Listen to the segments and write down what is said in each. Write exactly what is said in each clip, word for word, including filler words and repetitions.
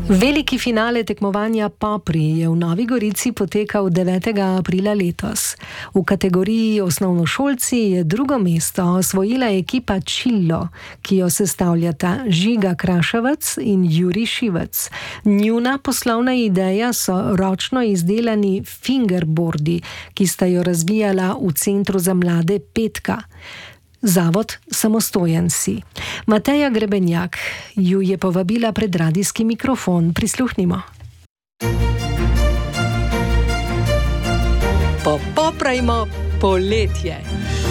Veliki finale tekmovanja Popri je v Novi Gorici potekal devetega aprila letos. V kategoriji osnovnošolci je drugo mesto osvojila ekipa Čillo, ki jo sestavljata Žiga Kraševec in Jurij Šivec. Njuna poslovna ideja so ročno izdelani fingerboardi, ki sta jo razvijala v Centru za mlade Petka. Zavod Samostojen si. Mateja Grebenjak ju je povabila pred radijski mikrofon. Prisluhnimo. Popoprajmo poletje.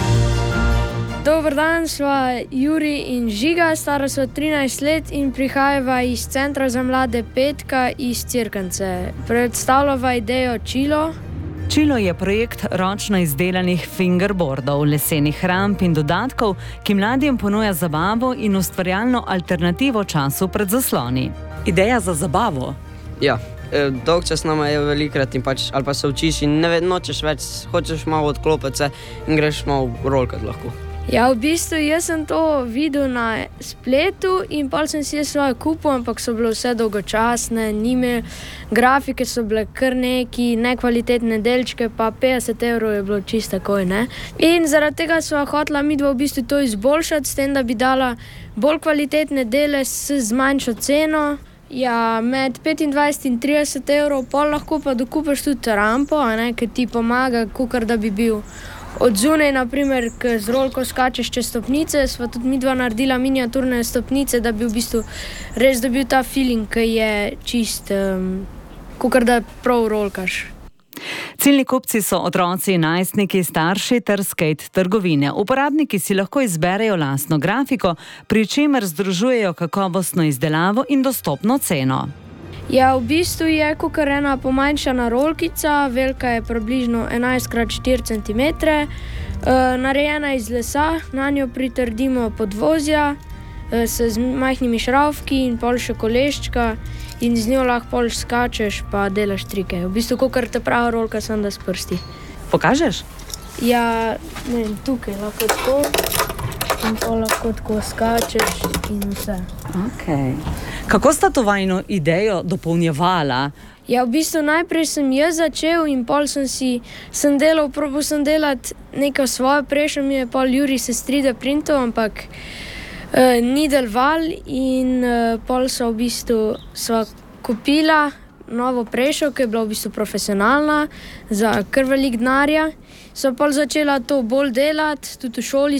Dober dan, sva Jurij in Žiga, stara sva trinajst let in prihajava iz Centra za mlade Petka iz Cerknice. Predstavljava idejo Čillo. Čillo je projekt ročno izdelanih fingerboardov, lesenih ramp in dodatkov, ki mladim ponuja zabavo in ustvarjalno alternativo času pred zasloni. Ideja za zabavo? Ja, dolg čas nama je velikrat in pač, ali pa se učiš in ne nočeš več, hočeš malo odklopiti se in greš malo rolkat lahko. Ja, v bistvu jaz sem to videl na spletu in pol sem si jaz svoje kupil, ampak so bile vse dolgočasne, nime, grafike so bile kar neki, nekvalitetne delčke, pa petdeset evrov je bilo čisto takoj, ne. In zaradi tega sva hotela midva v bistvu to izboljšati, s tem, da bi dala bolj kvalitetne dele s zmanjšo ceno. Ja, med petindvajset in trideset evrov, pol lahko pa dokupiš tudi rampo, a ne, ki ti pomaga, kakor da bi bil od zunaj, na primer, k z rolko skačeš čez stopnice, sva tudi midva naredila miniaturne stopnice, da bi v bistvu res dobil ta feeling, ki je čist, um, kakor da prav rolkaš. Ciljni kupci so otroci, najstniki, starši ter skate trgovine. Uporabniki si lahko izberejo lastno grafiko, pri čemer združujejo kakovostno izdelavo in dostopno ceno. Ja, v bistvu je kakor ena pomanjšana rolkica, velika je približno enajst krat štiri centimetre, e, narejena iz lesa, na njo pritrdimo podvozja e, s majhnimi šravfki in pol še koleščka in z njo lahko pol skačeš pa delaš trike. V bistvu kakor te prava rolka, sem da s prsti. Pokažeš? Ja, ne vem, tukaj lahko tako in pol lahko tako skačeš in vse. Okay. Kako sta to vajino idejo dopolnjevala? Ja, v bistvu najprej sem jaz začel in pol sem si, sem delal, probal sem delati neko svojo, prejšel mi je pol Jurij se tri D printov, ampak uh, ni deloval in uh, pol so v bistvu sva kupila novo prejšel, ki je bila v bistvu profesionalna, za kar velik denarja. So pol začela to bolj delati, tudi v šoli